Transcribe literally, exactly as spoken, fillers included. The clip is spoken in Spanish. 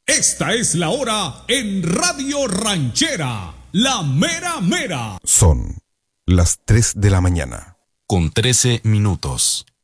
Esta es la hora en Radio Ranchera, la mera mera. Son las tres de la mañana. Con trece minutos.